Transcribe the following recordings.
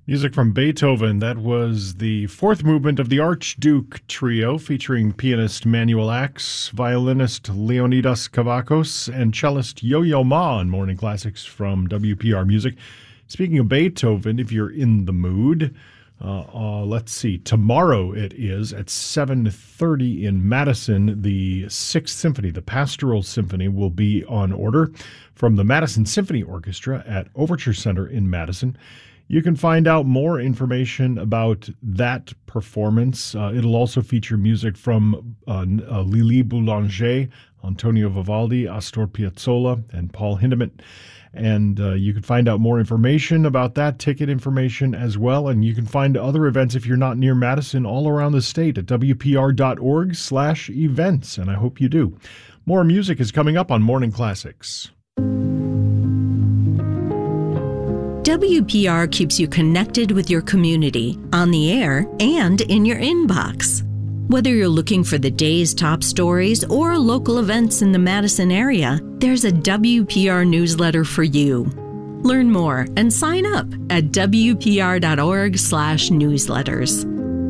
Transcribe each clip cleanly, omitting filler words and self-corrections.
Music from Beethoven. That was the fourth movement of the Archduke Trio, featuring pianist Manuel Axe, violinist Leonidas Kavakos, and cellist Yo-Yo Ma on Morning Classics from WPR Music. Speaking of Beethoven, if you're in the mood, let's see. Tomorrow it is at 7:30 in Madison. The Sixth Symphony, the Pastoral Symphony, will be on order from the Madison Symphony Orchestra at Overture Center in Madison. You can find out more information about that performance. It'll also feature music from Lili Boulanger, Antonio Vivaldi, Astor Piazzolla, and Paul Hindemith. And you can find out more information about that, ticket information as well. And you can find other events if you're not near Madison all around the state at wpr.org/events. And I hope you do. More music is coming up on Morning Classics. WPR keeps you connected with your community, on the air, and in your inbox. Whether you're looking for the day's top stories or local events in the Madison area, there's a WPR newsletter for you. Learn more and sign up at wpr.org/newsletters.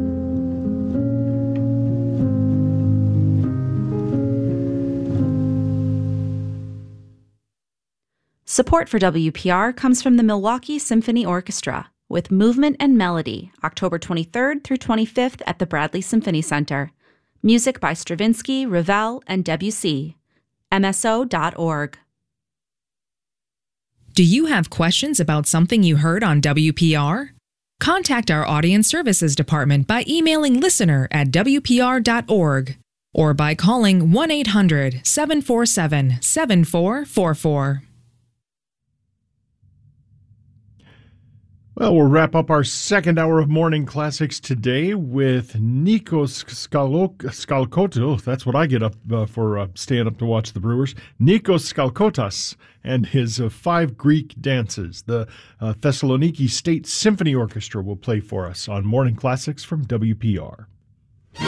Support for WPR comes from the Milwaukee Symphony Orchestra with Movement and Melody, October 23rd through 25th at the Bradley Symphony Center. Music by Stravinsky, Ravel, and Debussy. MSO.org. Do you have questions about something you heard on WPR? Contact our Audience Services Department by emailing listener@wpr.org or by calling 1-800-747-7444. Well, we'll wrap up our second hour of Morning Classics today with Nikos Skalkotas. That's what I get up for staying up to watch the Brewers. Nikos Skalkotas and his 5 Greek dances. The Thessaloniki State Symphony Orchestra will play for us on Morning Classics from WPR.